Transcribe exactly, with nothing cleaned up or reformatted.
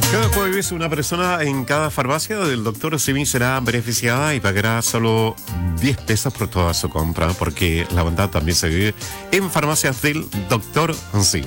Cada jueves una persona en cada farmacia del doctor Simi será beneficiada y pagará solo diez pesos por toda su compra, porque la bondad también se vive en farmacias del doctor Simi.